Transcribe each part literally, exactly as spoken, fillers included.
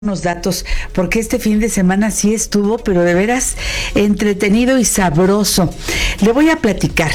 Unos datos, porque este fin de semana sí estuvo, pero de veras entretenido y sabroso. Le voy a platicar.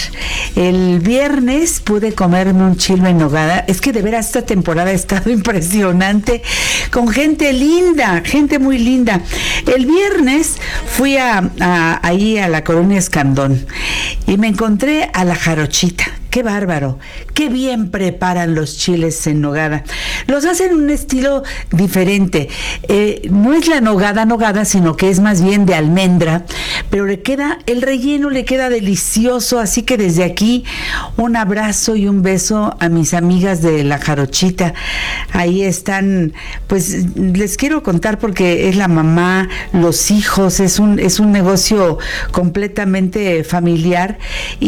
El viernes pude comerme un chile en nogada. Es que de veras esta temporada ha estado impresionante, con gente linda, gente muy linda. El viernes fui a, a ahí a la colonia Escandón y me encontré a la Jarochita. ¡Qué bárbaro! ¡Qué bien preparan los chiles en nogada! Los hacen en un estilo diferente. Eh, no es la nogada nogada, sino que es más bien de almendra, pero le queda, el relleno le queda delicioso, así que desde aquí un abrazo y un beso a mis amigas de la Jarochita. Ahí están, pues les quiero contar porque es la mamá, los hijos, es un, es un negocio completamente familiar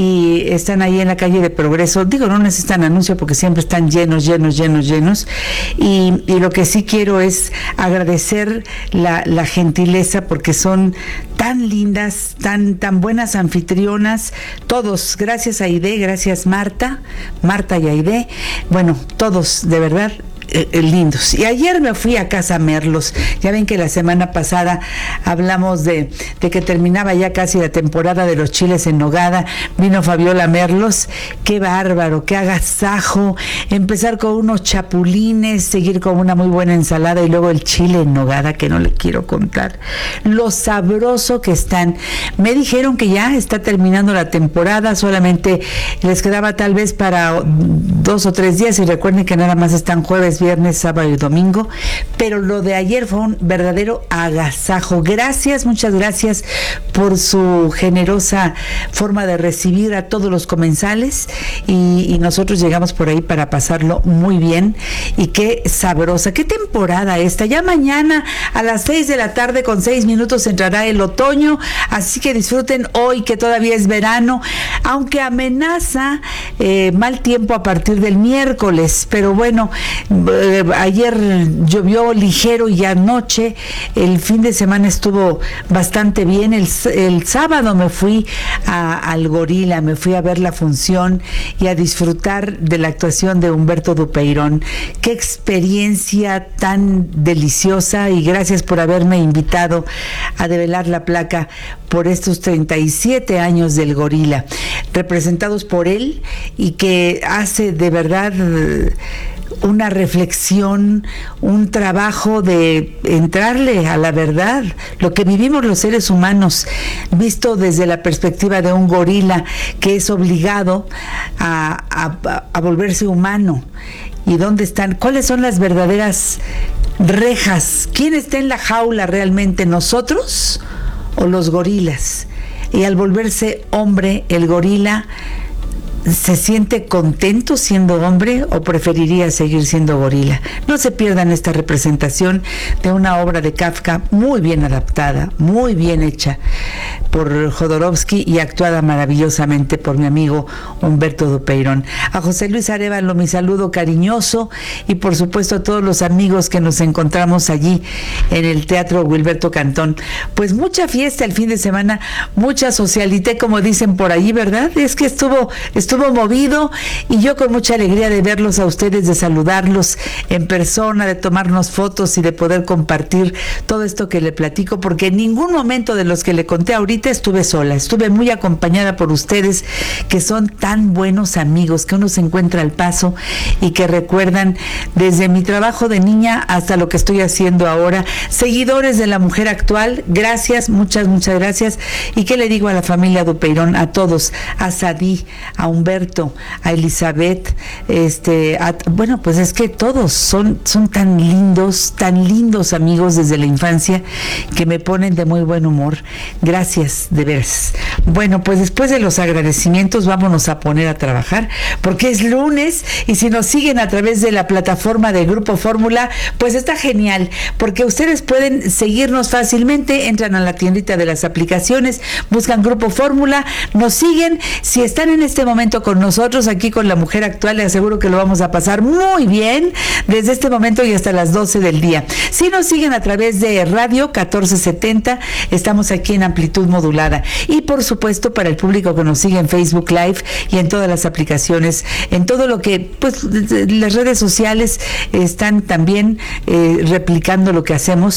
y están ahí en la calle de Progreso. Digo, no necesitan anuncio porque siempre están llenos, llenos, llenos, llenos. Y, y lo que sí quiero es agradecer la, la gentileza porque son tan lindas, tan, tan buenas anfitrionas. Todos, gracias a Aide, gracias Marta, Marta y Aide. Bueno, todos, de verdad, Eh, eh, lindos. Y ayer me fui a Casa Merlos. Ya ven que la semana pasada hablamos de, de que terminaba ya casi la temporada de los chiles en nogada. Vino Fabiola Merlos. Qué bárbaro, qué agasajo. Empezar con unos chapulines, seguir con una muy buena ensalada y luego el chile en nogada, que no le quiero contar lo sabroso que están. Me dijeron que ya está terminando la temporada, solamente les quedaba tal vez para dos o tres días, y recuerden que nada más están jueves, viernes, sábado y domingo, pero lo de ayer fue un verdadero agasajo. Gracias, muchas gracias por su generosa forma de recibir a todos los comensales y, y nosotros llegamos por ahí para pasarlo muy bien. Y qué sabrosa, qué temporada esta. Ya mañana a las seis de la tarde con seis minutos entrará el otoño, así que disfruten hoy que todavía es verano, aunque amenaza eh, mal tiempo a partir del miércoles, pero bueno, Eh, ayer llovió ligero y anoche, el fin de semana estuvo bastante bien. El, el sábado me fui a, al Gorila, me fui a ver la función y a disfrutar de la actuación de Humberto Dupeirón. Qué experiencia tan deliciosa, y gracias por haberme invitado a develar la placa por estos treinta y siete años del Gorila, representados por él, y que hace de verdad una reflexión, un trabajo de entrarle a la verdad, lo que vivimos los seres humanos, visto desde la perspectiva de un gorila que es obligado a, a, a volverse humano. ¿Y dónde están? ¿Cuáles son las verdaderas rejas? ¿Quién está en la jaula realmente, nosotros o los gorilas? Y al volverse hombre, el gorila ¿se siente contento siendo hombre o preferiría seguir siendo gorila? No se pierdan esta representación de una obra de Kafka muy bien adaptada, muy bien hecha por Jodorowsky y actuada maravillosamente por mi amigo Humberto Dupeirón. A José Luis Arévalo, mi saludo cariñoso, y por supuesto a todos los amigos que nos encontramos allí en el Teatro Wilberto Cantón. Pues mucha fiesta el fin de semana, mucha socialité, como dicen por allí, ¿verdad? Es que estuvo estuvo movido, y yo con mucha alegría de verlos a ustedes, de saludarlos en persona, de tomarnos fotos y de poder compartir todo esto que le platico, porque en ningún momento de los que le conté ahorita estuve sola, estuve muy acompañada por ustedes, que son tan buenos amigos, que uno se encuentra al paso y que recuerdan desde mi trabajo de niña hasta lo que estoy haciendo ahora. Seguidores de La Mujer Actual, gracias, muchas, muchas gracias. ¿Y qué le digo a la familia Dupeirón, a todos, a Sadí, a Humberto, a Elizabeth, este, a, bueno, pues es que todos son, son tan lindos, tan lindos amigos desde la infancia, que me ponen de muy buen humor. Gracias, de veras. Bueno, pues después de los agradecimientos, vámonos a poner a trabajar, porque es lunes, y si nos siguen a través de la plataforma de Grupo Fórmula, pues está genial, porque ustedes pueden seguirnos fácilmente, entran a la tiendita de las aplicaciones, buscan Grupo Fórmula, nos siguen. Si están en este momento momento con nosotros aquí con La Mujer Actual. Le aseguro que lo vamos a pasar muy bien desde este momento y hasta las doce del día. Si nos siguen a través de Radio catorce setenta, estamos aquí en amplitud modulada. Y por supuesto, para el público que nos sigue en Facebook Live y en todas las aplicaciones, en todo lo que, pues, las redes sociales están también eh, replicando lo que hacemos